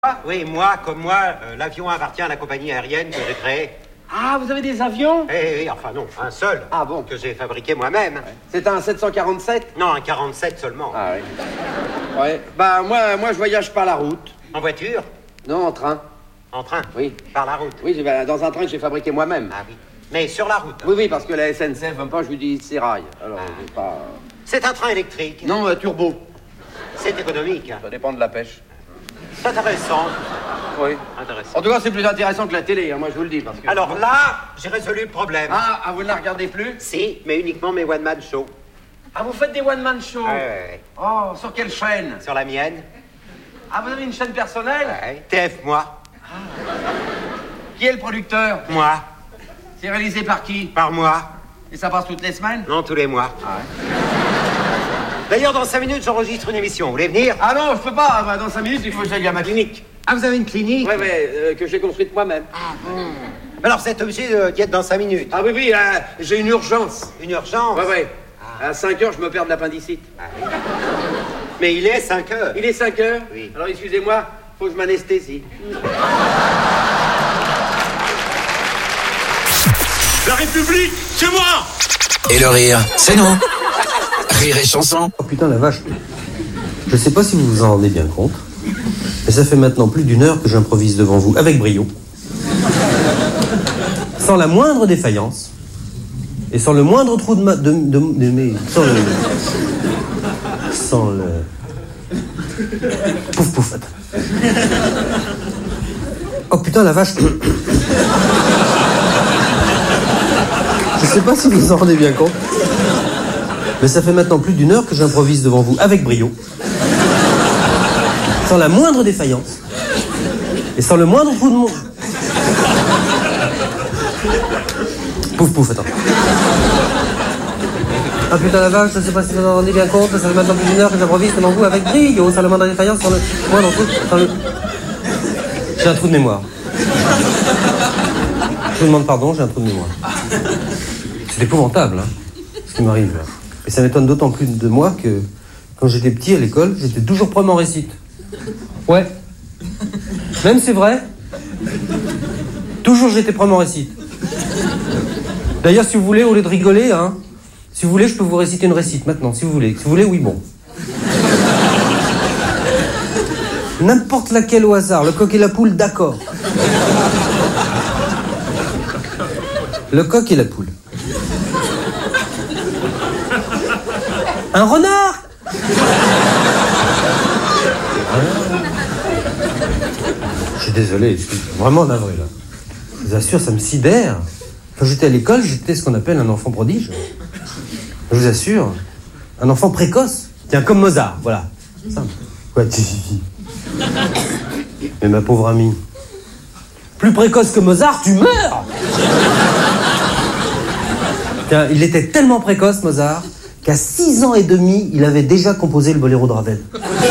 Ah, oui, moi, comme moi, l'avion appartient à la compagnie aérienne que j'ai créée. Ah, vous avez des avions? Eh, enfin non, un seul. Ah bon? Que j'ai fabriqué moi-même. Ouais. C'est un 747? Non, un 47 seulement. Ah oui. Ouais. Bah, moi, je voyage par la route. En voiture? Non, en train. En train? Oui. Par la route? Oui, dans un train que j'ai fabriqué moi-même. Ah oui. Mais sur la route? Oui, parce que la SNCF veut pas, je lui dis c'est rail. Alors, j'ai pas... C'est un train électrique? Non, turbo. C'est économique. Ça dépend de la pêche. C'est intéressant. Oui. Intéressant. En tout cas, c'est plus intéressant que la télé, hein, moi je vous le dis. Parce que... Alors là, j'ai résolu le problème. Ah, vous ne la regardez plus? Si, mais uniquement mes one-man shows. Ah, vous faites des one-man shows? Ouais. Oh, sur quelle chaîne? Sur la mienne. Ah, vous avez une chaîne personnelle? Ouais. TF, moi. Qui est le producteur? Moi. C'est réalisé par qui? Par moi. Et ça passe toutes les semaines? Non, tous les mois. Ah ouais. D'ailleurs, dans 5 minutes, j'enregistre une émission. Vous voulez venir? Ah non, je peux pas. Bah, dans 5 minutes, il faut que j'aille à ma clinique. Ah, vous avez une clinique? Ouais, mais que j'ai construite moi-même. Ah bon. Alors, vous êtes obligé d'y être dans 5 minutes. Ah oui, j'ai une urgence. Une urgence? Ouais. À 5 heures, je me perds de l'appendicite. Ah, oui. Mais il est 5 heures. Il est 5 heures? Oui. Alors, excusez-moi, faut que je m'anesthésie. La République, c'est moi! Et le rire, c'est nous. Rire et chanson. Oh putain la vache. Je sais pas si vous vous en rendez bien compte, mais ça fait maintenant plus d'1 heure que j'improvise devant vous avec brio. Sans la moindre défaillance. Et sans le moindre trou de mes... Sans le... Pouf pouf. Attends. Oh putain la vache. Je sais pas si vous vous en rendez bien compte, mais ça fait maintenant plus d'1 heure que j'improvise devant vous avec brio. Sans la moindre défaillance. Et sans le moindre trou de mon... Pouf pouf, attends. Ah putain la vache, je sais pas si vous en rendez bien compte, mais ça fait maintenant plus d'1 heure que j'improvise devant vous avec brio. Sans la moindre défaillance, sans le moindre trou... Sans le... J'ai un trou de mémoire. Je vous demande pardon, j'ai un trou de mémoire. C'est épouvantable, hein, ce qui m'arrive. Et ça m'étonne d'autant plus de moi que, quand j'étais petit à l'école, j'étais toujours premier en récite. Ouais. Même c'est vrai. Toujours j'étais premier en récite. D'ailleurs, si vous voulez, au lieu de rigoler, hein, si vous voulez, je peux vous réciter une récite maintenant, si vous voulez. Si vous voulez, oui, bon. N'importe laquelle au hasard, le coq et la poule, d'accord. Le coq et la poule. Un renard! Je suis désolé, je suis vraiment navré là. Je vous assure, ça me sidère. Quand j'étais à l'école, j'étais ce qu'on appelle un enfant prodige. Je vous assure, un enfant précoce. Tiens, comme Mozart, voilà. Ça. Quoi, mais ma pauvre amie, plus précoce que Mozart, tu meurs! Tiens, il était tellement précoce, Mozart, qu'à 6 ans et demi, il avait déjà composé le boléro de Ravel.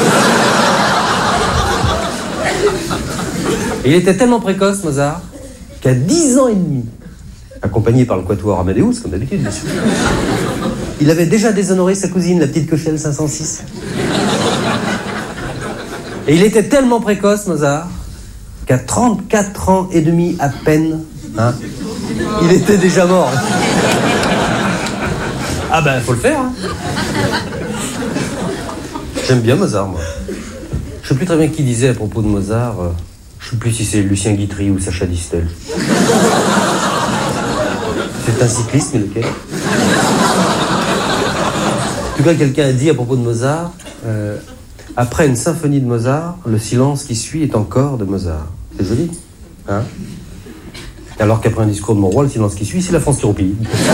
Et il était tellement précoce, Mozart, qu'à 10 ans et demi, accompagné par le quatuor Amadeus, comme d'habitude, bien sûr, il avait déjà déshonoré sa cousine, la petite Cochelle 506. Et il était tellement précoce, Mozart, qu'à 34 ans et demi à peine, hein, il était déjà mort. Ah ben, faut le faire, hein. J'aime bien Mozart, moi. Je sais plus très bien qui disait à propos de Mozart, je sais plus si c'est Lucien Guitry ou Sacha Distel. C'est un cycliste, mais lequel? En tout cas, quelqu'un a dit à propos de Mozart, après une symphonie de Mozart, le silence qui suit est encore de Mozart. C'est joli, hein? Alors qu'après un discours de mon roi, le silence qui suit, c'est la France qui roupille.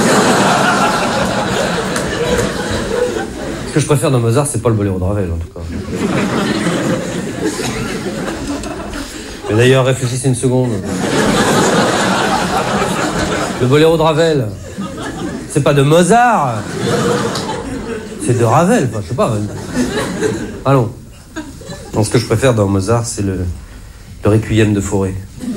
Ce que je préfère dans Mozart, c'est pas le boléro de Ravel, en tout cas. Mais d'ailleurs, réfléchissez une seconde. Le boléro de Ravel, c'est pas de Mozart, c'est de Ravel, enfin, je sais pas. Allons. Donc, ce que je préfère dans Mozart, c'est le Requiem de Fauré.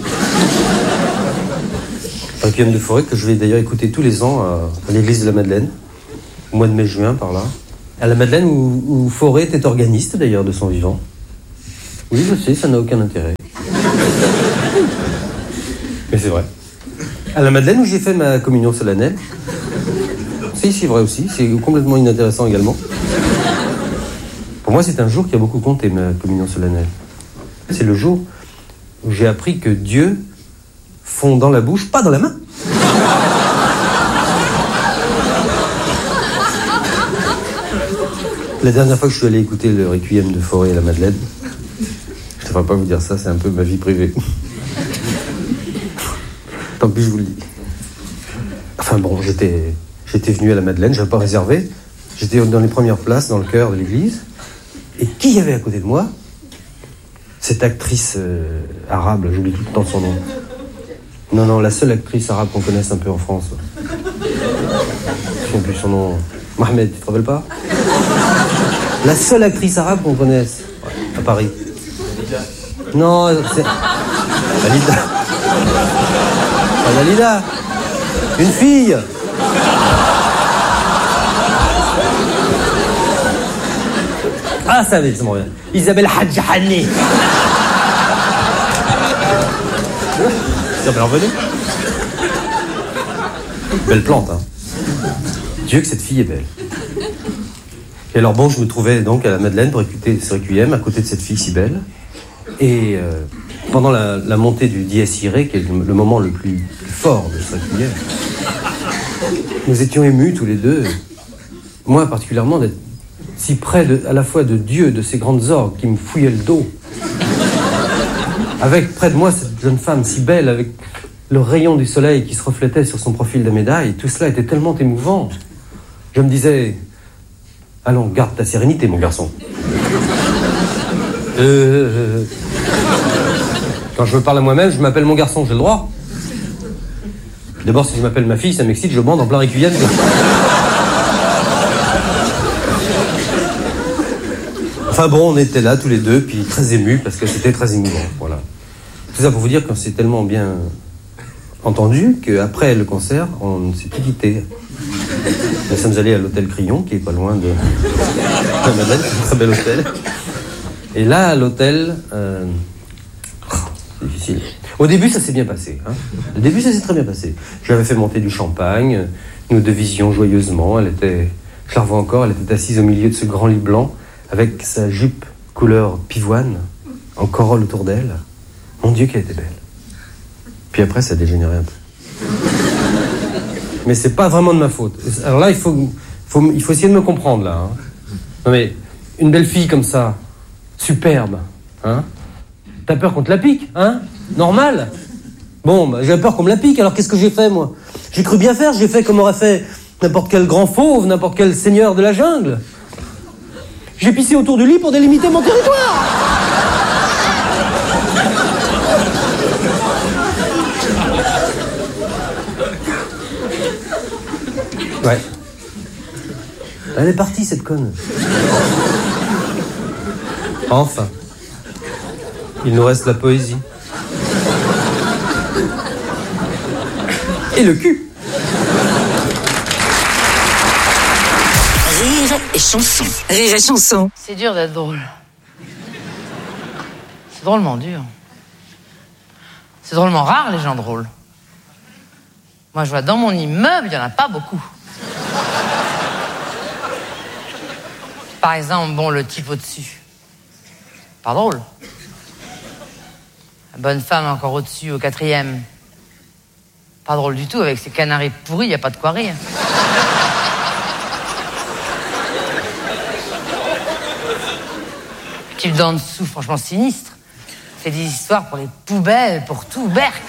Requiem de Fauré que je vais d'ailleurs écouter tous les ans à l'église de la Madeleine, au mois de mai-juin, par là. À la Madeleine où Fauré était organiste d'ailleurs de son vivant. Oui, je sais, ça n'a aucun intérêt. Mais c'est vrai. À la Madeleine, où j'ai fait ma communion solennelle. C'est vrai aussi, c'est complètement inintéressant également. Pour moi, c'est un jour qui a beaucoup compté, ma communion solennelle. C'est le jour où j'ai appris que Dieu fond dans la bouche, pas dans la main. La dernière fois que je suis allé écouter le Requiem de Fauré à la Madeleine, je ne devrais pas vous dire ça, c'est un peu ma vie privée. Tant pis, je vous le dis. Enfin bon, j'étais venu à la Madeleine, je n'avais pas réservé. J'étais dans les premières places dans le chœur de l'église. Et qui y avait à côté de moi? Cette actrice arabe, là, j'oublie tout le temps son nom. Non, la seule actrice arabe qu'on connaisse un peu en France. Je ne sais plus son nom. Mohamed, tu te rappelles pas? La seule actrice arabe qu'on connaisse à Paris. Non, c'est... Dalida. Pas Dalida. Une fille. Ah, ça va, c'est bon. Isabelle Hadjahani. Ça va revenir. Belle plante, hein. Dieu que cette fille est belle. Et alors bon, je me trouvais donc à la Madeleine pour écouter ce requiem à côté de cette fille si belle. Et pendant la montée du Dies Irae, qui est le moment le plus fort de ce requiem, nous étions émus tous les deux. Moi particulièrement d'être si près à la fois de Dieu, de ces grandes orgues qui me fouillaient le dos. Avec près de moi cette jeune femme si belle, avec le rayon du soleil qui se reflétait sur son profil de médaille. Tout cela était tellement émouvant. Je me disais, allons, garde ta sérénité, mon garçon. Quand je me parle à moi-même, je m'appelle mon garçon, j'ai le droit. D'abord, si je m'appelle ma fille, ça m'excite, je bande en plein requiem. Enfin bon, on était là tous les deux, puis très émus, parce que c'était très émouvant, voilà. Tout ça pour vous dire qu'on s'est tellement bien entendu qu'après le concert, on s'est plus quitté. Nous sommes allés à l'hôtel Crillon, qui est pas loin de la Madeleine, c'est un très bel hôtel. Et là, à l'hôtel, c'est difficile. Au début, ça s'est bien passé. Hein. Au début, ça s'est très bien passé. Je lui avais fait monter du champagne, nous devisions joyeusement. Je la revois encore, elle était assise au milieu de ce grand lit blanc, avec sa jupe couleur pivoine, en corolle autour d'elle. Mon Dieu, qu'elle était belle. Puis après, ça a dégénéré un peu. Mais c'est pas vraiment de ma faute. Alors là, il faut essayer de me comprendre, là. Hein. Non mais, une belle fille comme ça, superbe, hein. T'as peur qu'on te la pique, hein? Normal. Bon, bah, j'ai peur qu'on me la pique, alors qu'est-ce que j'ai fait, moi? J'ai cru bien faire, j'ai fait comme aurait fait n'importe quel grand fauve, n'importe quel seigneur de la jungle. J'ai pissé autour du lit pour délimiter mon territoire. Ouais. Elle est partie, cette conne. Enfin. Il nous reste la poésie. Et le cul. Rire et chanson. Rire et chanson. C'est dur d'être drôle. C'est drôlement dur. C'est drôlement rare, les gens drôles. Moi, je vois dans mon immeuble, il n'y en a pas beaucoup. Par exemple, bon, le type au-dessus. Pas drôle. La bonne femme encore au-dessus, au 4e. Pas drôle du tout, avec ses canaris pourris, il n'y a pas de quoi rire. Le type d'en dessous, franchement sinistre. Fait des histoires pour les poubelles, pour tout, berk.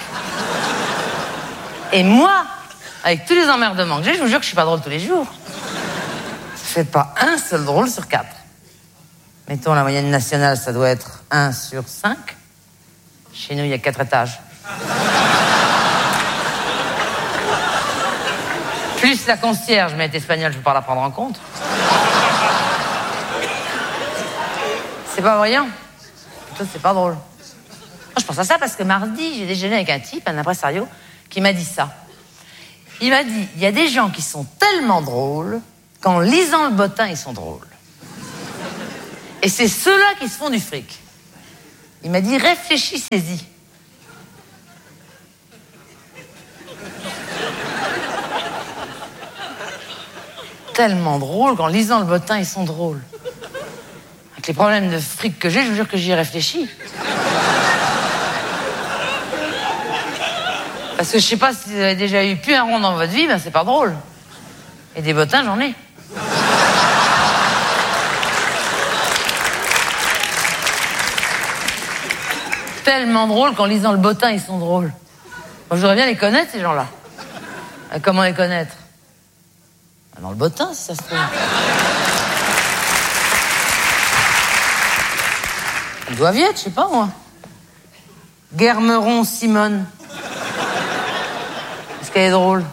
Et moi, avec tous les emmerdements que j'ai, je vous jure que je suis pas drôle tous les jours. Je fais pas un seul drôle sur 4. Mettons, la moyenne nationale, ça doit être 1 sur 5. Chez nous, il y a 4 étages. Plus la concierge, mais elle est espagnole, je peux pas la prendre en compte. C'est pas voyant. Plutôt, c'est pas drôle. Moi, je pense à ça parce que mardi, j'ai déjeuné avec un type, un impresario, qui m'a dit ça. Il m'a dit, il y a des gens qui sont tellement drôles qu'en lisant le bottin, ils sont drôles. Et c'est ceux-là qui se font du fric. Il m'a dit, réfléchissez-y. Tellement drôle qu'en lisant le bottin, ils sont drôles. Avec les problèmes de fric que j'ai, je vous jure que j'y ai réfléchi. Parce que je sais pas si vous avez déjà eu plus un rond dans votre vie, ben c'est pas drôle. Et des bottins, j'en ai. Tellement drôle qu'en lisant le bottin, ils sont drôles. Moi, je voudrais bien les connaître, ces gens-là. Comment les connaître? Dans le bottin, si ça se trouve. Ils doivent y être, je sais pas, moi. Guermeron Simone. Est-ce qu'elle est drôle?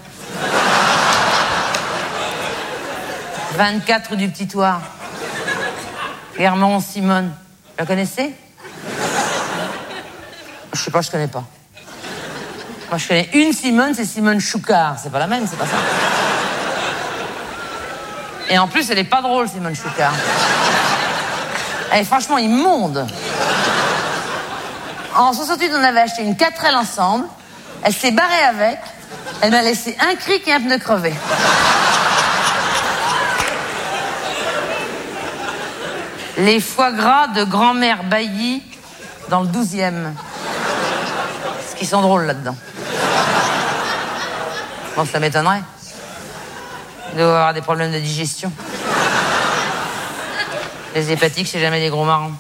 24 rue du Petit Thouars. Guermeron Simone. Vous la connaissez? Je sais pas, je connais pas. Moi, je connais une Simone, c'est Simone Choucard. C'est pas la même, c'est pas ça. Et en plus, elle est pas drôle, Simone Choucard. Elle est franchement immonde. En 68, on avait acheté une 4L ensemble. Elle s'est barrée avec. Elle m'a laissé un cric et un pneu crevé. Les foie gras de grand-mère Bailly dans le 12e. Ce qui sont drôles là-dedans. Bon, ça m'étonnerait. Il doit avoir des problèmes de digestion. Les hépatiques, c'est jamais des gros marrons.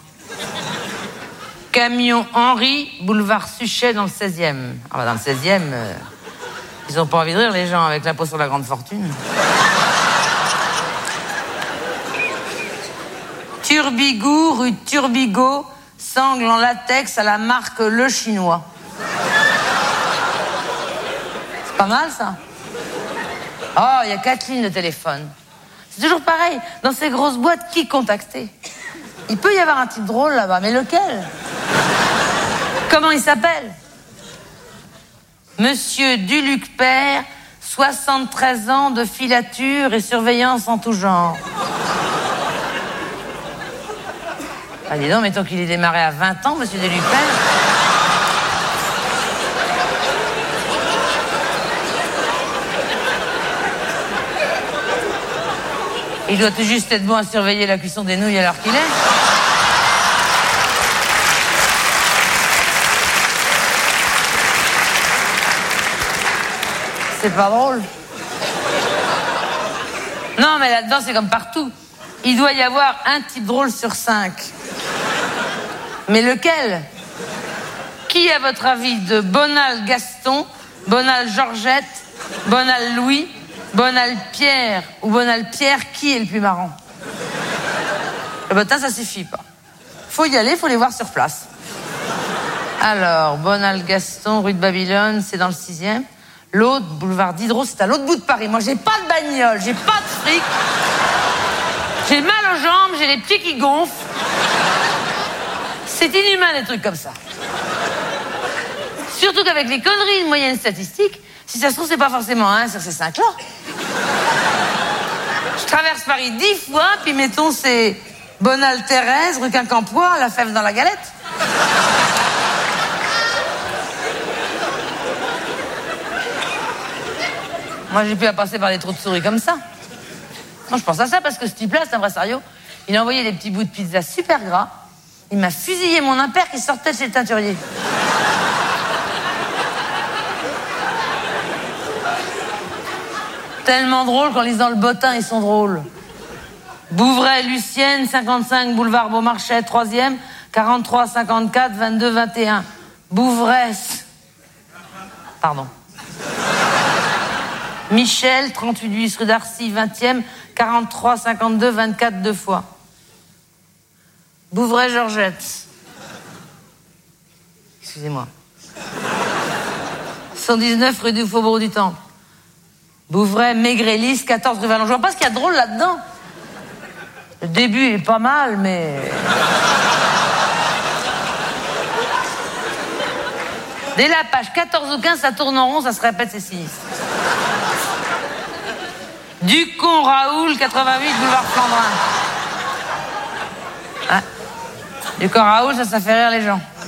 Camion Henri, boulevard Suchet dans le 16e. Ah bah dans le 16e, ils ont pas envie de rire les gens avec l'impôt sur la grande fortune. Turbigou, rue Turbigo, sangle en latex à la marque Le Chinois. C'est pas mal ça? Oh, il y a 4 lignes de téléphone. C'est toujours pareil. Dans ces grosses boîtes, qui contacter? Il peut y avoir un type drôle là-bas, mais lequel? Comment il s'appelle? Monsieur Duluc Père, 73 ans de filature et surveillance en tout genre. Ah, dis donc, mettons qu'il est démarré à 20 ans, monsieur Duluc Père. Il doit tout juste être bon à surveiller la cuisson des nouilles à l'heure qu'il est. C'est pas drôle. Non, mais là-dedans, c'est comme partout. Il doit y avoir un type drôle sur 5. Mais lequel? Qui, à votre avis, de Bonal Gaston, Bonal Georgette, Bonal Louis, Bonal Pierre ou Bonal Pierre, qui est le plus marrant? Le bottin, ça suffit pas. Faut y aller, faut les voir sur place. Alors, Bonal Gaston, rue de Babylone, c'est dans le 6e. L'autre, boulevard Diderot, c'est à l'autre bout de Paris. Moi, j'ai pas de bagnole, j'ai pas de fric. J'ai mal aux jambes, j'ai les pieds qui gonflent. C'est inhumain, des trucs comme ça. Surtout qu'avec les conneries de moyenne statistique, si ça se trouve, c'est pas forcément 1 sur ces 5-là. Je traverse Paris 10 fois, puis mettons, c'est Bonal Thérèse, rue Quincampoix, la fève dans la galette. Moi, j'ai pu à passer par des trous de souris comme ça. Moi, je pense à ça parce que ce type-là, c'est un impresario. Il a envoyé des petits bouts de pizza super gras. Il m'a fusillé mon impair qui sortait de chez le teinturier. Tellement drôle qu'en lisant le bottin, ils sont drôles. Bouvray, Lucienne, 55 boulevard Beaumarchais, 3e, 43, 54, 22, 21. Bouvray. Pardon. Michel, 38 rue d'Arcy, 20e, 43, 52, 24 deux fois. Bouvray, Georgette. Excusez-moi. 119 rue du Faubourg du Temple. Bouvray, Maigrelis, 14 rue Vallon. Je vois pas ce qu'il y a de drôle là-dedans. Le début est pas mal, mais... Dès la page 14 ou 15, ça tourne en rond, ça se répète, c'est sinistre. Ducon Raoul, 88, boulevard Flandrin. Ah. Ducon Raoul, ça fait rire les gens.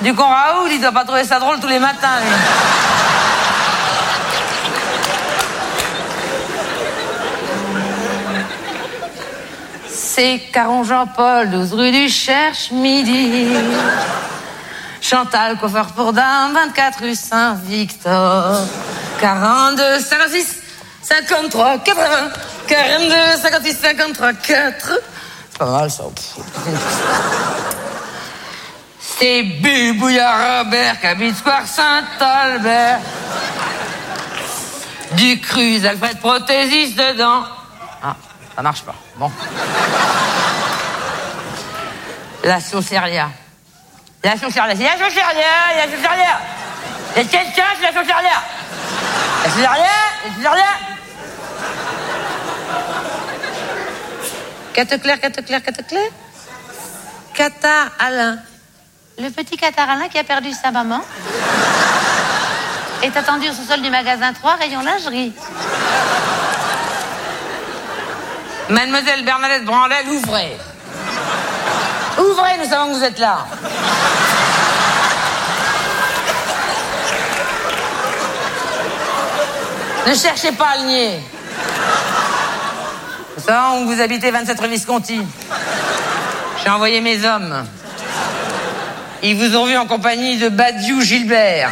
Du con Raoul, il doit pas trouver ça drôle tous les matins, lui. C'est Caron Jean-Paul, 12 rue du Cherche-Midi. Chantal, coiffeur pour dame, 24 rue Saint-Victor. 42, 56, 53, 80. 42, 56, 53, 4. C'est pas mal, ça. C'est Bubouillard Robert qui habite Square Saint-Albert. Du Cruz, Alfred prothésiste dedans. Ah, ça marche pas. Bon. La Sauceria. La Sauceria. C'est la Sauceria, la Sauceria. Il y a quelqu'un, c'est la Sauceria. La Sauceria, la Sauceria. Cateclair. Catar Alain. Le petit Catar Alain qui a perdu sa maman est attendu au sous-sol du magasin 3, rayon lingerie. Mademoiselle Bernadette Brandel, ouvrez. Ouvrez, nous savons que vous êtes là. Ne cherchez pas à le nier. Nous savons que vous habitez 27 rue Visconti. J'ai envoyé mes hommes. Ils vous ont vu en compagnie de Badiou Gilbert.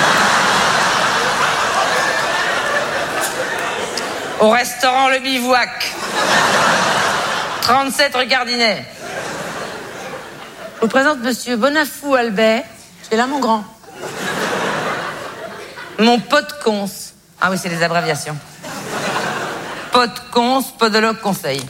Au restaurant Le Bivouac. 37 rue Gardinet. Je vous présente monsieur Bonafou Albert. C'est là mon grand. Mon pote cons. Ah oui, c'est les abréviations. Pote cons, podologue conseil.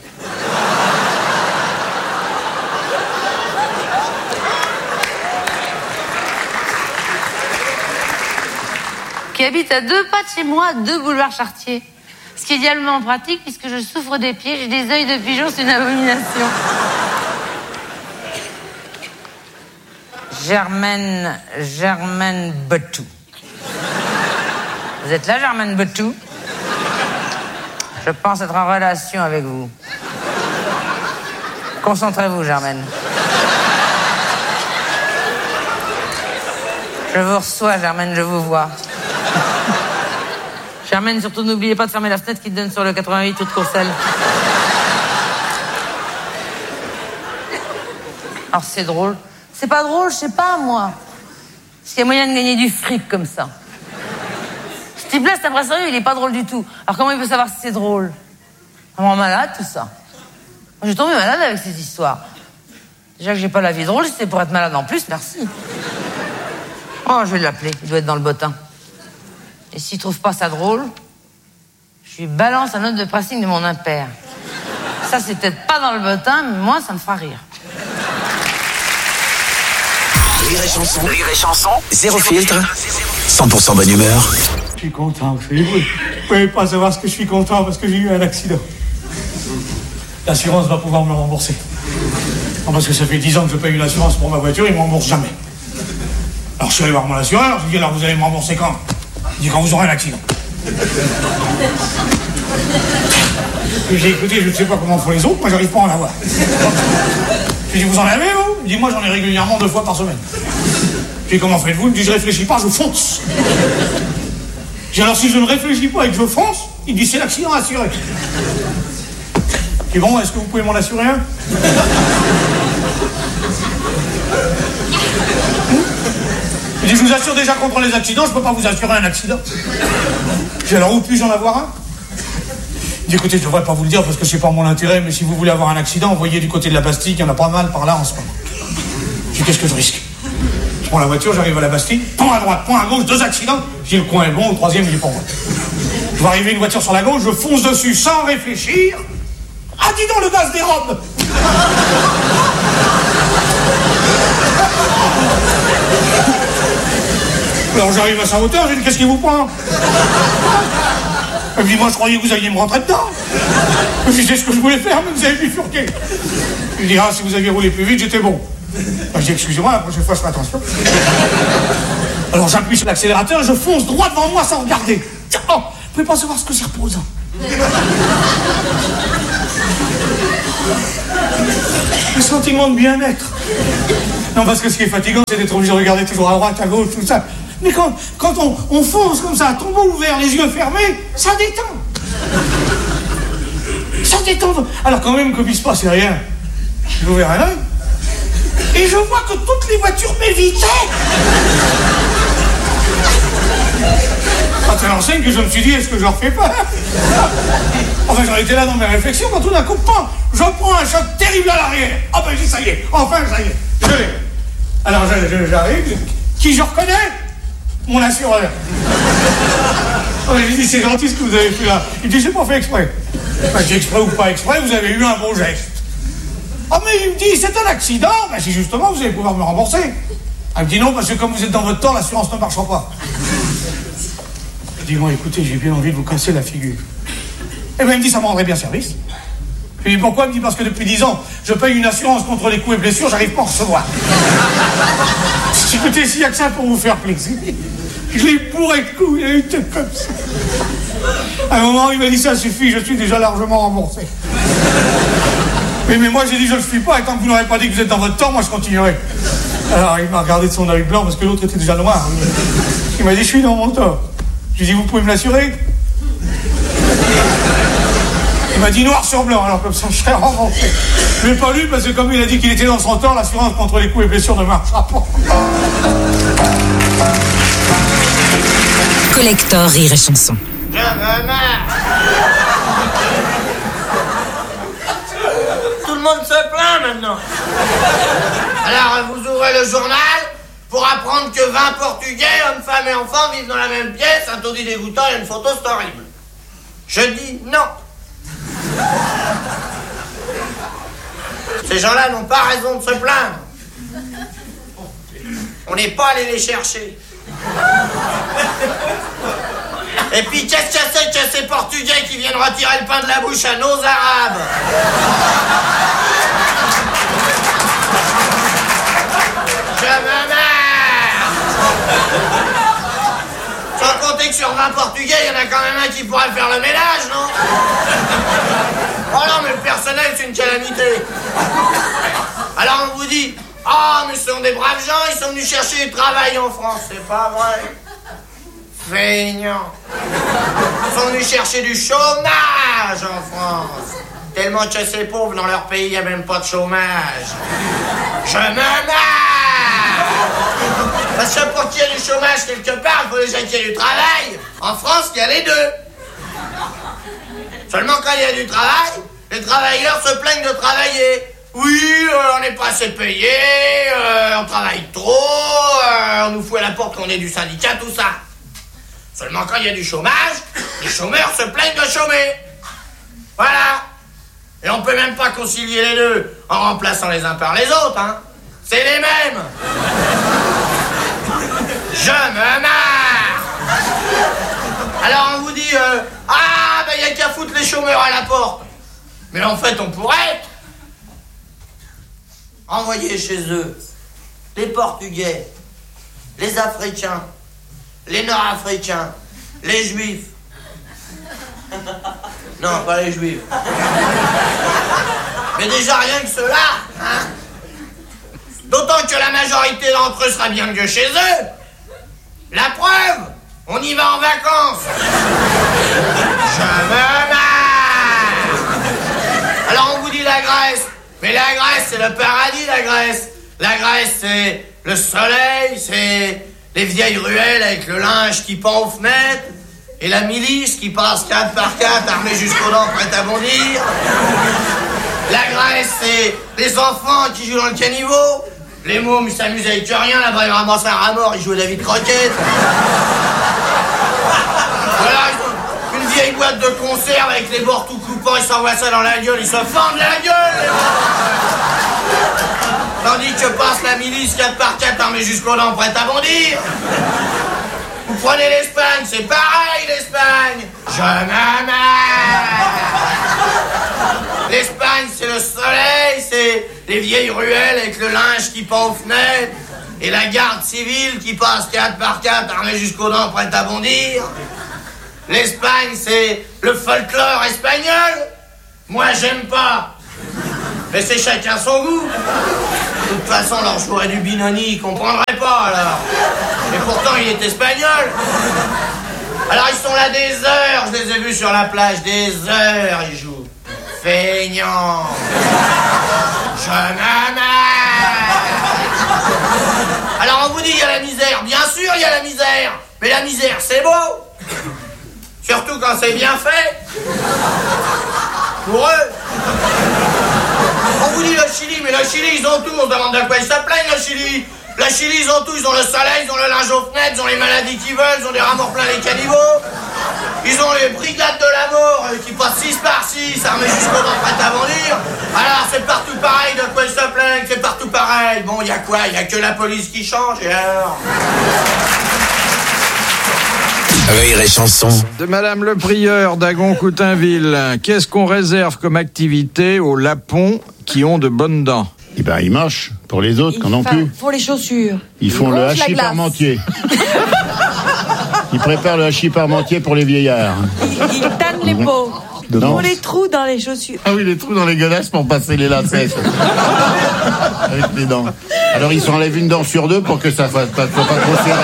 Qui habite à 2 pas de chez moi, 2 boulevards Chartier. Ce qui est idéalement pratique puisque je souffre des pieds, j'ai des œils de pigeon, c'est une abomination. Germaine Botou. Vous êtes là, Germaine Botou? Je pense être en relation avec vous. Concentrez-vous, Germaine. Je vous reçois, Germaine, je vous vois. Germaine, surtout n'oubliez pas de fermer la fenêtre qui te donne sur le 88 rue de Courcelles. Alors c'est drôle. C'est pas drôle, je sais pas, moi. Parce qu'il y a moyen de gagner du fric comme ça. Ce type-là, c'est un vrai sérieux, il est pas drôle du tout. Alors comment il peut savoir si c'est drôle? Vraiment malade, tout ça. Moi, j'ai tombé malade avec ces histoires. Déjà que j'ai pas la vie drôle, c'est pour être malade en plus, merci. Oh, je vais l'appeler, il doit être dans le bottin. Et s'il trouve pas ça drôle, je lui balance un note de pressing de mon impair. Ça, c'est peut-être pas dans le bottin, mais moi, ça me fera rire. Rire et chanson, zéro filtre, 100% bonne humeur. Je suis content, vous pouvez pas savoir ce que je suis content parce que j'ai eu un accident. L'assurance va pouvoir me rembourser. Non, parce que ça fait 10 ans que je paye une assurance pour ma voiture, ils me remboursent jamais. Alors je suis allé voir mon assureur, je lui ai dit alors vous allez me rembourser quand? Il dit quand vous aurez un accident. Et j'ai écouté, je ne sais pas comment font les autres, moi j'arrive pas à en avoir. Je lui ai dit vous en avez vous? Il dit moi j'en ai régulièrement 2 fois par semaine. Je lui ai dit comment faites-vous? Il me dit je réfléchis pas, je fonce. J'ai dit alors si je ne réfléchis pas et que je fonce, il me dit c'est l'accident assuré. Je dis bon, est-ce que vous pouvez m'en assurer un? Il dit je vous assure déjà contre les accidents, je peux pas vous assurer un accident. Je dis alors où puis-je en avoir un? Il dit écoutez, je devrais pas vous le dire parce que c'est pas mon intérêt, mais si vous voulez avoir un accident, voyez du côté de la Bastille, il y en a pas mal par là en ce moment. Je dis qu'est-ce que je risque? Je prends la voiture, j'arrive à la Bastille, point à droite, point à gauche, 2 accidents. Je dis le coin est bon, le 3e il est pas bon. Je vois arriver une voiture sur la gauche, je fonce dessus sans réfléchir. Ah dis donc le gaz des robes. Alors j'arrive à sa hauteur, j'ai dit qu'est-ce qui vous prend? Elle me dit moi je croyais que vous alliez me rentrer dedans. Je dis c'est ce que je voulais faire mais vous avez bifurqué. Il dit ah si vous aviez roulé plus vite j'étais bon. Je dis excusez-moi la prochaine fois je fais attention. Alors j'appuie sur l'accélérateur et je fonce droit devant moi sans regarder. Tiens, oh, vous pouvez pas savoir ce que c'est reposant. Un sentiment de bien-être. Non, parce que ce qui est fatigant, c'est d'être obligé de regarder toujours à droite, à gauche, tout ça. Mais quand on fonce comme ça, à tombeau ouvert, les yeux fermés, ça détend. Ça détend. Alors quand même, comme il se passait rien, j'ai ouvert un œil, et je vois que toutes les voitures m'évitaient. Pas très enseigne que je me suis dit, est-ce que je leur fais peur? Enfin, j'en étais là dans mes réflexions, quand tout d'un coup, je prends un choc terrible à l'arrière. Ah ben, ça y est, enfin, ça y est, je l'ai. Alors, j'arrive, qui je reconnais? Mon assureur. Oh, j'ai dit, c'est gentil ce que vous avez fait là. Il me dit, j'ai pas fait exprès. Ben, j'ai exprès ou pas exprès, vous avez eu un bon geste. Ah, mais il me dit, c'est un accident. Ben, si justement, vous allez pouvoir me rembourser. Elle me dit non, parce que comme vous êtes dans votre temps, l'assurance ne marchera pas. Je dis, bon, écoutez, j'ai bien envie de vous casser la figure. Et bien, il me dit, ça me rendrait bien service. Je lui dis, pourquoi? Il me dit, parce que depuis 10 ans, je paye une assurance contre les coups et blessures, j'arrive pas à en recevoir. Écoutez, s'il n'y a que ça pour vous faire plaisir. Je l'ai bourré de coups, il a été comme ça. À un moment, il m'a dit, ça suffit, je suis déjà largement remboursé. Mais moi, j'ai dit, je ne le suis pas, et tant que vous n'aurez pas dit que vous êtes dans votre temps, moi, je continuerai. Alors, il m'a regardé de son œil blanc, parce que l'autre était déjà noir. Il m'a dit, je suis dans mon tort. Je lui ai dit, vous pouvez me l'assurer? Il m'a dit noir sur blanc, alors comme ça, je serais remboursé. Je l'ai pas lu, parce que comme il a dit qu'il était dans son tort, l'assurance contre les coups et blessures ne marchera pas. Collector Rire et Chanson. Tout le monde se plaint maintenant. Alors vous ouvrez le journal pour apprendre que 20 Portugais, hommes, femmes et enfants, vivent dans la même pièce, un taudis dégoûtant et une photo, c'est horrible. Je dis non. Ces gens-là n'ont pas raison de se plaindre. On n'est pas allé les chercher. Et puis qu'est-ce que c'est que ces Portugais qui viennent retirer le pain de la bouche à nos Arabes? Je me marre. Sans compter que sur 20 Portugais, il y en a quand même un qui pourrait faire le ménage, non? Oh non, mais le personnel, c'est une calamité. Alors on vous dit, ah, mais ce sont des braves gens, ils sont venus chercher du travail en France. C'est pas vrai. Feignants. Ils sont venus chercher du chômage en France. Tellement que ces pauvres, dans leur pays, il n'y a même pas de chômage. Je me marre. Parce que pour qu'il y ait du chômage quelque part, il faut déjà qu'il y ait du travail. En France, il y a les deux. Seulement quand il y a du travail, les travailleurs se plaignent de travailler. Oui, on n'est pas assez payé, on travaille trop, on nous fout à la porte qu'on est du syndicat, tout ça. Seulement quand il y a du chômage, les chômeurs se plaignent de chômer. Voilà. Et on peut même pas concilier les deux en remplaçant les uns par les autres, hein. C'est les mêmes. Je me marre. Alors on vous dit, ah, ben il y a qu'à foutre les chômeurs à la porte. Mais en fait, on pourrait envoyer chez eux les Portugais, les Africains, les Nord-Africains, les Juifs. Non, pas les Juifs. Mais déjà rien que ceux-là, hein. D'autant que la majorité d'entre eux sera bien mieux chez eux. La preuve, on y va en vacances. Je me marre. Alors on vous dit la Grèce. Mais la Grèce, c'est le paradis, la Grèce. La Grèce, c'est le soleil, c'est les vieilles ruelles avec le linge qui pend aux fenêtres, et la milice qui passe 4 par 4, armée jusqu'aux dents, prête à bondir. La Grèce, c'est les enfants qui jouent dans le caniveau. Les mômes, ils s'amusent avec rien, là-bas, ils ramassent un rat mort, ils jouent à David Croquette. Voilà, une vieille boîte de conserve avec les bords tout coupants, ils s'envoient ça dans la gueule, ils se fendent la gueule. Tandis que passe la milice 4 par 4 armée jusqu'aux dents, prête à bondir. Vous prenez l'Espagne, c'est pareil l'Espagne. Je me marre. L'Espagne, c'est le soleil, c'est les vieilles ruelles avec le linge qui pend aux fenêtres, et la garde civile qui passe 4 par 4 armée jusqu'aux dents, prête à bondir. L'Espagne, c'est le folklore espagnol. Moi, j'aime pas. Mais c'est chacun son goût. De toute façon, leur jouerait du Binoni, ils comprendraient pas, alors. Et pourtant, il est espagnol. Alors, ils sont là des heures, je les ai vus sur la plage, des heures, ils jouent. Feignants. Je m'amène. Alors, on vous dit, il y a la misère. Bien sûr, il y a la misère. Mais la misère, c'est beau. Surtout quand c'est bien fait. Pour eux. On vous dit le Chili, mais le Chili, ils ont tout. On se demande de quoi ils se plaignent, le Chili. Le Chili, ils ont tout. Ils ont le soleil, ils ont le linge aux fenêtres, ils ont les maladies qu'ils veulent, ils ont des rameaux pleins les caniveaux. Ils ont les brigades de la mort qui passent 6 par 6, armés jusqu'aux dents prêtes à venir. Alors, c'est partout pareil, de quoi ils se plaignent, c'est partout pareil. Bon, il y a quoi? Il y a que la police qui change, et alors? Rire et chanson. De Madame le Prieur d'Agon-Coutainville. Qu'est-ce qu'on réserve comme activité aux lapons qui ont de bonnes dents? Eh ben, ils mochent pour les autres, qu'en ont plus. Pour les chaussures. Ils font le hachis parmentier. Ils préparent le hachis parmentier pour les vieillards. Ils tannent les peaux. Ils font les trous dans les chaussures. Ah oui, les trous dans les godasses pour passer les lacets. Avec les dents. Alors, ils s'enlèvent une dent sur 2 pour que ça soit pas trop serré.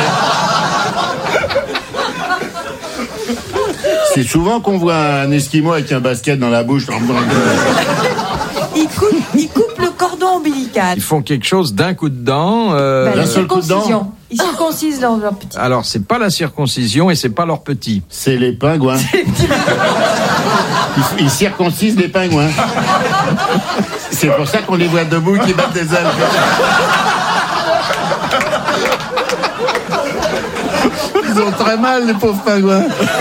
C'est souvent qu'on voit un Esquimau avec un basket dans la bouche. Ils coupent le cordon ombilical. Ils font quelque chose d'un coup de dent. D'un seul coup de dent. Ils circoncisent leur petit. Alors, c'est pas la circoncision et c'est pas leur petit. C'est les pingouins. Ils circoncisent les pingouins. C'est pour ça qu'on les voit debout qui battent des ailes. Ils ont très mal, les pauvres pingouins.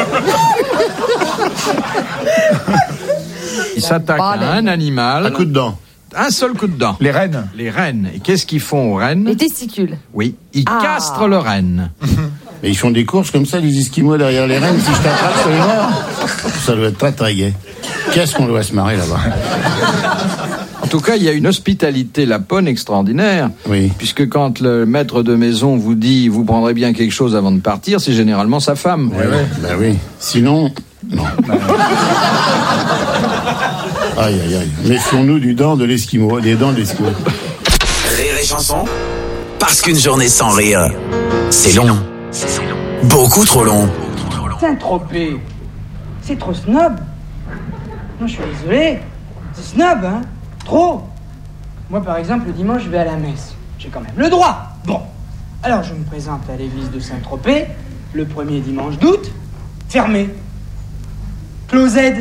Ils s'attaquent à un animal. Un coup de dent. Un seul coup de dent. Les rennes. Les rennes. Et qu'est-ce qu'ils font aux rennes? Les testicules. Oui, ils castrent le renne. Mais ils font des courses comme ça, les Esquimaux derrière les rennes. Si je t'attrape sur les morts, ça doit être très très gai. Qu'est-ce qu'on doit se marrer là-bas? En tout cas, il y a une hospitalité lapone extraordinaire. Oui. Puisque quand le maître de maison vous dit vous prendrez bien quelque chose avant de partir, c'est généralement sa femme. Ouais. Bah oui. Sinon, non. Aïe, aïe, aïe. Méfions-nous des dents de l'Esquimau. Rire et chanson. Parce qu'une journée sans rire, c'est long. Beaucoup trop long. Saint-Tropez, c'est trop snob. Non, je suis désolé. C'est snob, hein. Trop. Moi, par exemple, le dimanche, je vais à la messe. J'ai quand même le droit. Bon. Alors, je me présente à l'église de Saint-Tropez, le premier dimanche d'août. Fermé. Closed.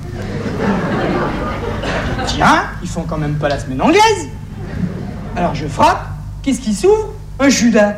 Tiens, ils font quand même pas la semaine anglaise. Alors, je frappe. Qu'est-ce qui s'ouvre? Un Judas.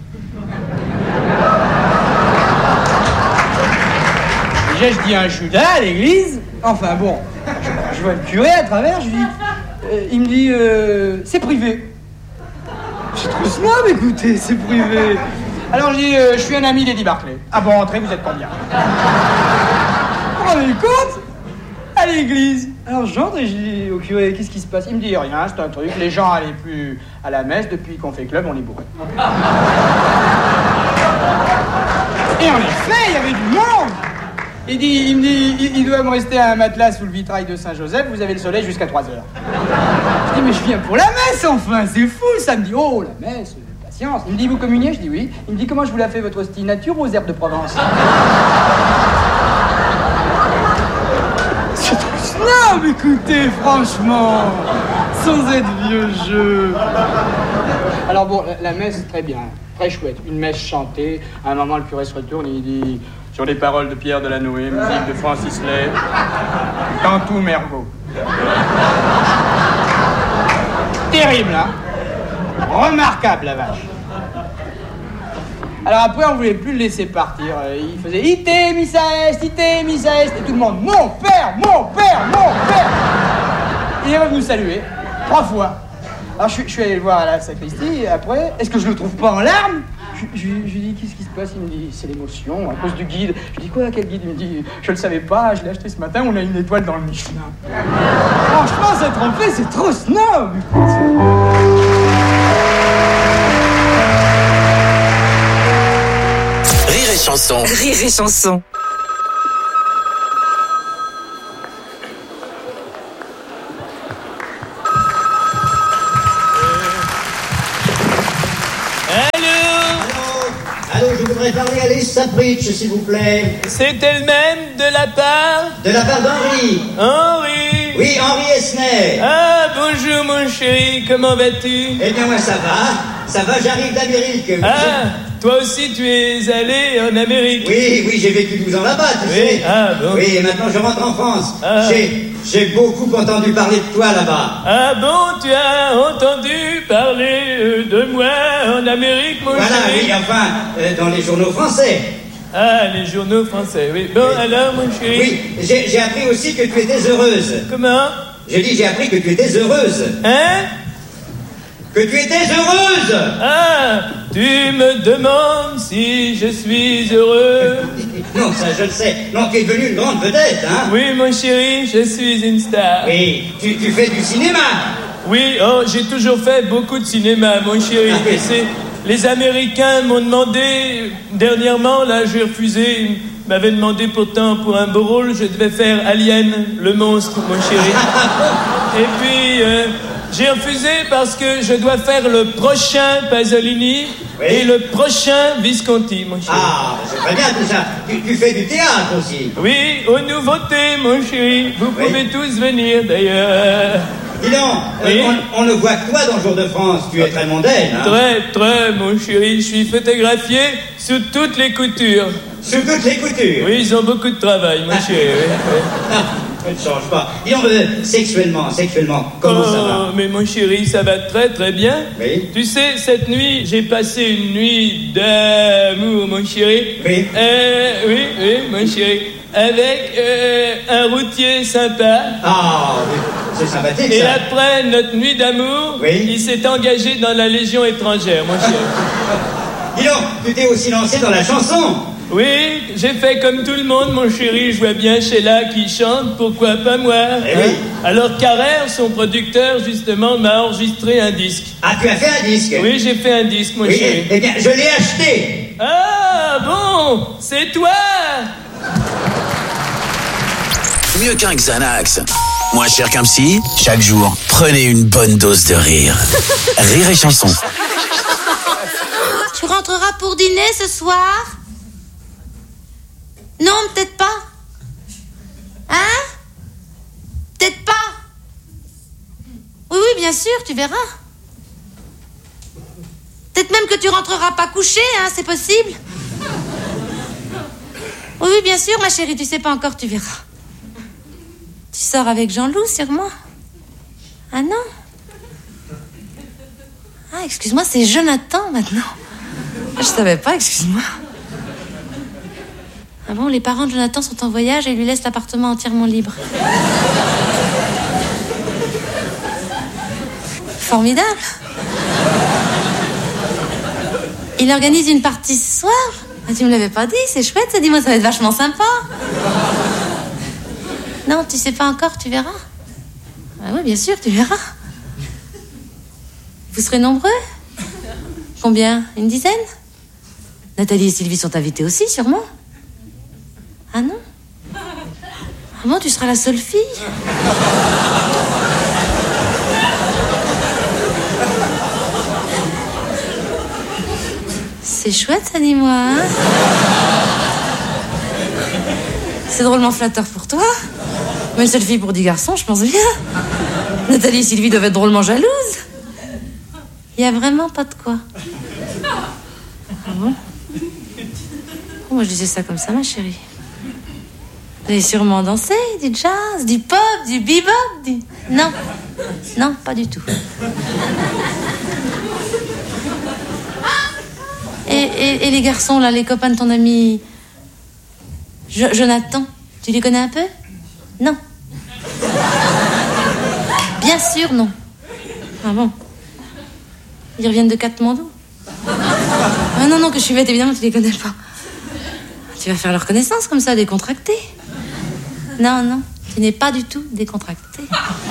Déjà, je dis un Judas à l'église. Enfin, bon. Je vois le curé à travers, je lui dis... il me dit, c'est privé. C'est trop snob, écoutez, c'est privé. Alors je dis, je suis un ami d'Eddie Barclay. Ah bon, entrez, vous êtes combien? Vous vous rendez compte? À l'église. Alors j'entre et je dis au curé, qu'est-ce qui se passe? Il me dit, rien, c'est un truc, les gens allaient plus à la messe, depuis qu'on fait club, on est bourré. Et en effet, il y avait du monde. Il me dit, il doit me rester un matelas sous le vitrail de Saint-Joseph, vous avez le soleil jusqu'à 3 heures. Je dis, mais je viens pour la messe, enfin, c'est fou, ça me dit, oh, la messe, patience. Il me dit, vous communiez? Je dis, oui. Il me dit, comment je vous la fais, votre hostie, nature ou aux herbes de Provence? C'est trop snob, écoutez, franchement, sans être vieux jeu. Alors bon, la messe, très bien, très chouette, une messe chantée. À un moment, le curé se retourne et il dit... Sur les paroles de Pierre Delanoë, musique de Francis Lay, Cantou Mergo. Terrible, hein? Remarquable, la vache. Alors après, on voulait plus le laisser partir. Il faisait « Ite, missa est, et tout le monde « Mon père, mon père, mon père !» Il est venu nous saluer, 3 fois. Alors je suis allé le voir à la sacristie, et après, est-ce que je le trouve pas en larmes? Je lui dis, qu'est-ce qui se passe? Il me dit, c'est l'émotion, à cause du guide. Je dis, quoi, quel guide? Il me dit, je le savais pas, je l'ai acheté ce matin, on a une étoile dans le Michelin. Franchement, cette trompée, c'est trop snob. Rire et chanson. Rire et chanson. voudrais parler à Lisa Pritch, s'il vous plaît. C'est elle-même de la part d'Henri. Henri. Oui, Henri Esner. Ah, bonjour mon chéri, comment vas-tu? Eh bien, moi, ça va, j'arrive d'Amérique. Ah, toi aussi tu es allé en Amérique? Oui, j'ai vécu 12 ans là-bas, tu sais. Ah, bon. Oui, et maintenant je rentre en France. Ah. J'ai beaucoup entendu parler de toi là-bas. Ah bon, tu as entendu parler de moi en Amérique, mon chéri? Voilà, oui, enfin, dans les journaux français. Ah, les journaux français, oui. Bon, oui. Alors, mon chéri? Oui, j'ai appris aussi que tu étais heureuse. Comment? J'ai appris que tu étais heureuse. Hein? Que tu étais heureuse! Ah, tu me demandes si je suis heureux? Non, ça je le sais. Non, tu es devenue une grande vedette, hein? Oui, mon chéri, je suis une star. Oui, tu fais du cinéma? Oui, oh, j'ai toujours fait beaucoup de cinéma, mon chéri. Les Américains m'ont demandé, dernièrement, là, j'ai refusé. Ils m'avaient demandé pourtant pour un beau rôle, je devais faire Alien, le monstre, mon chéri. Et puis, j'ai refusé parce que je dois faire le prochain Pasolini et le prochain Visconti, mon chéri. Ah, c'est très bien tout ça. Tu fais du théâtre aussi? Oui, aux nouveautés, mon chéri. Vous pouvez tous venir, d'ailleurs. Dis donc, oui. On ne voit que toi dans le Jour de France. Tu es très mondaine, hein? Très, mon chéri. Je suis photographié sous toutes les coutures. Sous toutes les coutures? Oui, ils ont beaucoup de travail, mon chéri. Ne change pas. Dis donc, sexuellement, comment ça va? Mais mon chéri, ça va très très bien. Oui. Tu sais, cette nuit, j'ai passé une nuit d'amour, mon chéri. Oui. Oui, mon chéri. Avec un routier sympa. Ah, oui. C'est sympathique, et ça. après notre nuit d'amour, il s'est engagé dans la Légion étrangère, mon chéri. Dis donc, tu t'es aussi lancé dans la chanson? Oui, j'ai fait comme tout le monde, mon chéri. Je vois bien Sheila qui chante, pourquoi pas moi? Oui. Alors Carrère, son producteur, justement, m'a enregistré un disque. Ah, tu as fait un disque? Oui, j'ai fait un disque, mon chéri. Eh bien, je l'ai acheté. Ah, bon, c'est toi? Mieux qu'un Xanax, moins cher qu'un psy, chaque jour, prenez une bonne dose de rire. Rire et chanson. Tu rentreras pour dîner ce soir? Non, peut-être pas. Hein? Peut-être pas. Oui, bien sûr, tu verras. Peut-être même que tu rentreras pas couché, hein, c'est possible. Oui, bien sûr, ma chérie, tu sais pas encore, tu verras. Tu sors avec Jean-Loup, sûrement? Ah non? Ah, excuse-moi, c'est Jonathan, maintenant. Je savais pas, excuse-moi. Ah bon, les parents de Jonathan sont en voyage et lui laissent l'appartement entièrement libre. Formidable. Il organise une partie ce soir? Ah, tu me l'avais pas dit, c'est chouette, ça, dis-moi, ça va être vachement sympa. Non, tu sais pas encore, tu verras. Ah oui, bien sûr, tu verras. Vous serez nombreux? Combien? Une dizaine? Nathalie et Sylvie sont invitées aussi, sûrement. Ah non? Ah bon, tu seras la seule fille? C'est chouette, ça, dis-moi, hein? C'est drôlement flatteur pour toi. Mais une seule fille pour 10 garçons, je pense bien. Nathalie et Sylvie doivent être drôlement jalouses. Il y a vraiment pas de quoi. Ah bon? Oh, moi, je disais ça comme ça, ma chérie. Vous allez sûrement danser, du jazz, du pop, du bebop, du... Non. Non, pas du tout. Et les garçons, là, les copains de ton ami... Jonathan, tu les connais un peu? Non. Bien sûr, non. Ah bon? Ils reviennent de Katmandou? Ah non, que je suis bête, évidemment, tu les connais pas. Tu vas faire leur connaissance comme ça, décontracté. Non, tu n'es pas du tout décontracté.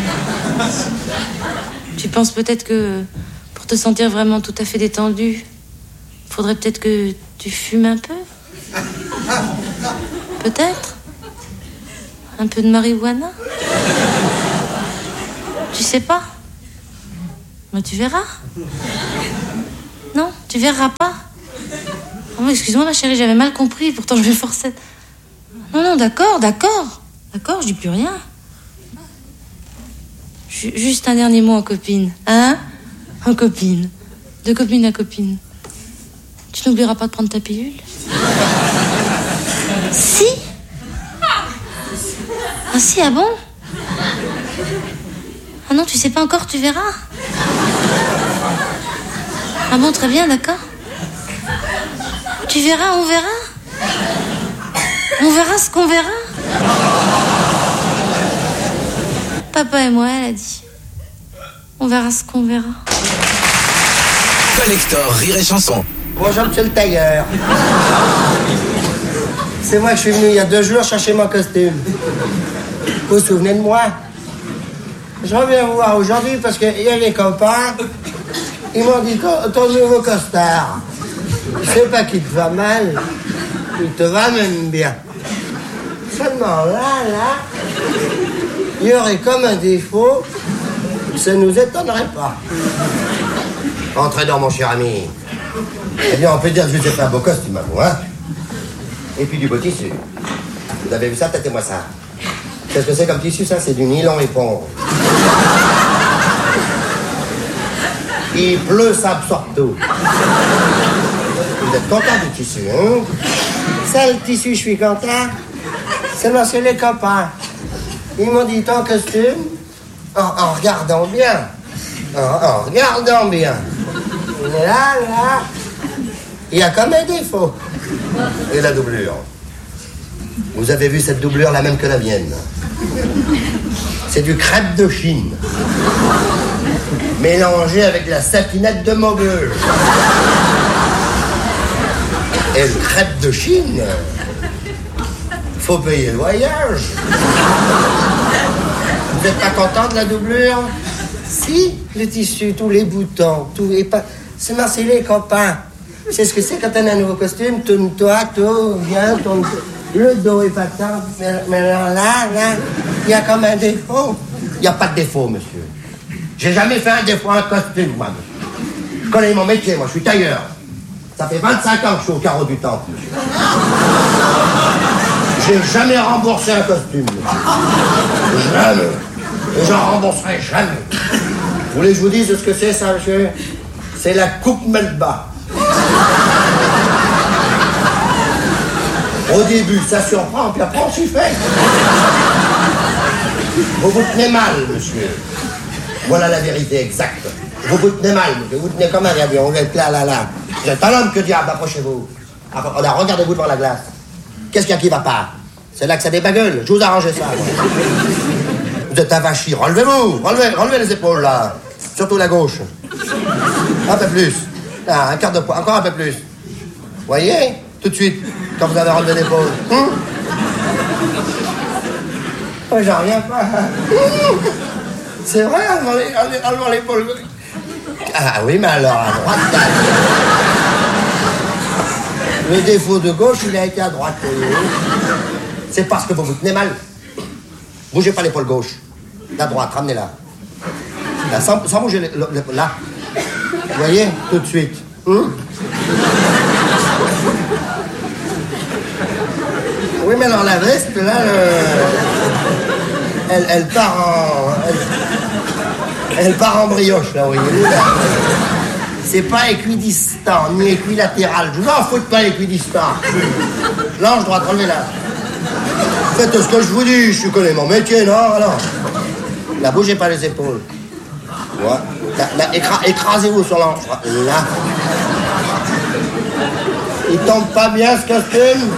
Tu penses peut-être que pour te sentir vraiment tout à fait détendu, faudrait peut-être que tu fumes un peu? Peut-être? Un peu de marijuana? Tu sais pas? Mais tu verras. Non, tu verras pas. Oh, excuse-moi, ma chérie, j'avais mal compris. Pourtant, je vais forcer. Non, d'accord. D'accord, je dis plus rien. Juste un dernier mot en copine. Hein? En copine. De copine à copine. Tu n'oublieras pas de prendre ta pilule? Si? Ah si, ah bon? Ah non, tu sais pas encore, tu verras. Ah bon, très bien, d'accord. Tu verras, on verra. On verra ce qu'on verra. Papa et moi, elle a dit. On verra ce qu'on verra. Collector Rire et Chanson. Bonjour, monsieur le tailleur. C'est moi que je suis venu il y a 2 jours chercher mon costume. Vous vous souvenez de moi? Je reviens vous voir aujourd'hui parce qu'il y a les copains. Ils m'ont dit ton nouveau costard. Je sais pas qu'il te va mal. Il te va même bien. Seulement là, il y aurait comme un défaut. Ça nous étonnerait pas. Entrez dans, mon cher ami. Eh bien, on peut dire que je vous ai fait un beau costume à vous, hein? Et puis du beau tissu. Vous avez vu ça? Tâtez-moi ça. Qu'est-ce que c'est comme tissu, ça? C'est du nylon éponge. Il pleut, ça absorbe tout. Vous êtes content du tissu, hein? Ça, le tissu, je suis content. Seulement, c'est les copains. Ils m'ont dit ton costume, en regardant bien. En regardant bien. Là, il y a comme un défaut. Et la doublure? Vous avez vu cette doublure, la même que la mienne. C'est du crêpe de Chine. Mélangé avec la satinette de Maubeuge. Et le crêpe de Chine, faut payer le voyage. Vous n'êtes pas content de la doublure? Si, le tissu, tous les boutons, tout est pas... C'est les copains. C'est ce que c'est quand on a un nouveau costume. Tourne-toi, tout, viens, tourne. Le dos est pas tant. Mais là, il y a comme un défaut. Il n'y a pas de défaut, monsieur. J'ai jamais fait un défaut à un costume, moi, monsieur. Je connais mon métier, moi, je suis tailleur. Ça fait 25 ans que je suis au carreau du temple, monsieur. J'ai jamais remboursé un costume, monsieur. Jamais. Et j'en rembourserai jamais. Vous voulez que je vous dise ce que c'est, ça, monsieur? C'est la coupe Melba. Au début, ça surprend, puis après, on s'y fait. Vous vous tenez mal, monsieur. Voilà la vérité exacte. Vous vous tenez mal, monsieur. Vous tenez comme un avion. Vous êtes là. Vous êtes un homme, que diable, approchez-vous. Regardez-vous devant la glace. Qu'est-ce qu'il y a qui va pas? C'est là que ça débagueule. Je vous arrange ça. Vous êtes un vachi. Relevez-vous. Relevez les épaules, là. Surtout la gauche. Un peu plus. Là, un quart de poids. Encore un peu plus. Voyez? Tout de suite, quand vous avez relevé l'épaule. Oh, j'en reviens pas. C'est vrai, enlevant l'épaule. Ah oui, mais alors, à droite, là. Le défaut de gauche, il a été à droite. C'est parce que vous vous tenez mal. Bougez pas l'épaule gauche. La droite, ramenez-la. Là, sans bouger l'épaule. Là. Vous voyez? Tout de suite. Oui, mais alors la veste, là, elle part en brioche, là, oui. C'est pas équidistant, ni équilatéral. Je vous en fous de pas équidistant. L'ange droite, relevez-la. Faites ce que je vous dis, je connais mon métier, non? Là, bougez pas les épaules. Voilà. Là, écrasez-vous sur l'ange. Là. Il tombe pas bien, ce costume?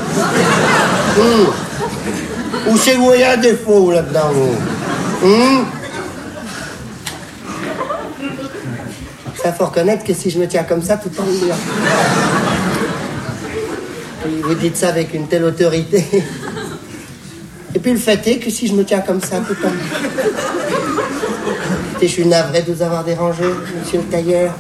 Ou c'est que vous voyez un défaut, là-dedans, vous? Ça, faut reconnaître que si je me tiens comme ça, tout tombe bien. Et vous dites ça avec une telle autorité. Et puis le fait est que si je me tiens comme ça, tout tombe bien. Et je suis navré de vous avoir dérangé, monsieur le tailleur.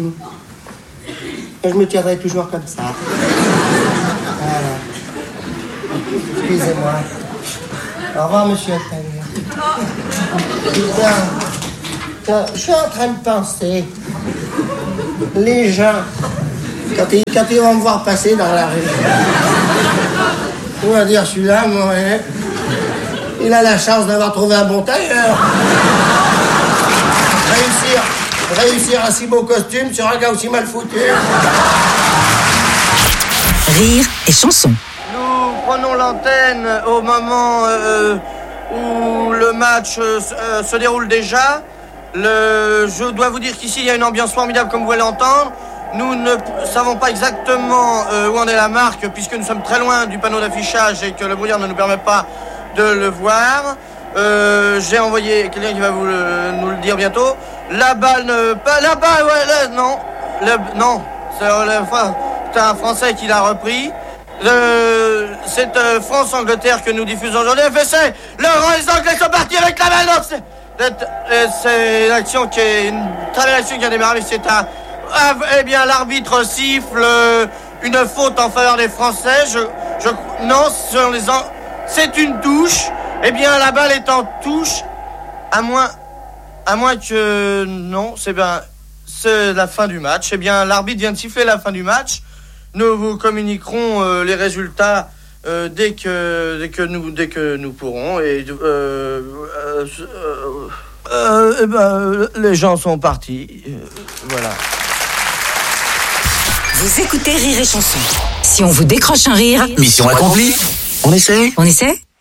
Je me tiendrai toujours comme ça. Voilà. Excusez-moi. Au revoir, monsieur le tailleur. Putain, je suis en train de penser. Les gens Quand ils vont me voir passer dans la rue, on va dire, celui-là, moi, il a la chance d'avoir trouvé un bon tailleur. Réussir un si beau costume sur un gars aussi mal foutu. Rire et chanson. Nous prenons l'antenne au moment où le match se déroule déjà. Je dois vous dire qu'ici, il y a une ambiance formidable, comme vous pouvez l'entendre. Nous ne savons pas exactement où en est la marque, puisque nous sommes très loin du panneau d'affichage et que le brouillard ne nous permet pas de le voir. J'ai envoyé quelqu'un qui va nous le dire bientôt. La balle non, c'est un Français qui l'a repris. C'est France-Angleterre que nous diffusons aujourd'hui. Les Anglais sont partis avec la balle. C'est l'action qui est une très belle action qui a démarré. Eh bien, l'arbitre siffle une faute en faveur des Français. C'est une touche. Eh bien, la balle est en touche, à moins que non, c'est la fin du match. Eh bien, l'arbitre vient de siffler la fin du match. Nous vous communiquerons les résultats dès que nous pourrons. Et les gens sont partis. Voilà. Vous écoutez Rire et Chanson. Si on vous décroche un rire, Mission accomplie. On essaie.